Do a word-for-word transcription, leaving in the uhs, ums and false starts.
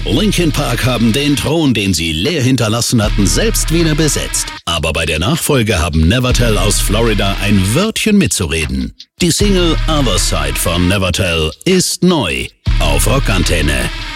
Linkin Park haben den Thron, den sie leer hinterlassen hatten, selbst wieder besetzt. Aber bei der Nachfolge haben Nevertell aus Florida ein Wörtchen mitzureden. Die Single Other Side von Nevertell ist neu auf Rockantenne.